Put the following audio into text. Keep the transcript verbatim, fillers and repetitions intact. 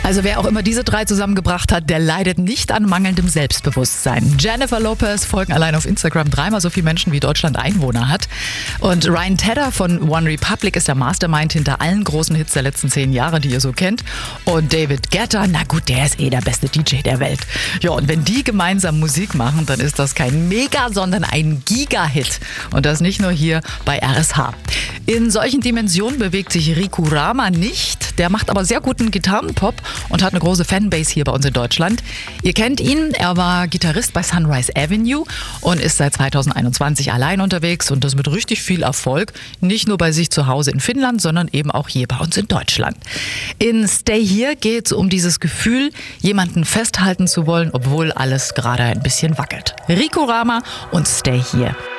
Also wer auch immer diese drei zusammengebracht hat, der leidet nicht an mangelndem Selbstbewusstsein. Jennifer Lopez folgen allein auf Instagram dreimal so viele Menschen, wie Deutschland Einwohner hat. Und Ryan Tedder von One Republic ist der Mastermind hinter allen großen Hits der letzten zehn Jahre, die ihr so kennt. Und David Guetta, na gut, der ist eh der beste D J der Welt. Ja, und wenn die gemeinsam Musik machen, dann ist das kein Mega, sondern ein Giga-Hit. Und das nicht nur hier bei R S H. In solchen Dimensionen bewegt sich Riku Rama nicht. Der macht aber sehr guten Gitarrenpop und hat eine große Fanbase hier bei uns in Deutschland. Ihr kennt ihn, er war Gitarrist bei Sunrise Avenue und ist seit zweitausendeinundzwanzig allein unterwegs und das mit richtig viel Erfolg. Nicht nur bei sich zu Hause in Finnland, sondern eben auch hier bei uns in Deutschland. In Stay Here geht es um dieses Gefühl, jemanden festhalten zu wollen, obwohl alles gerade ein bisschen wackelt. Riku Rama und Stay Here.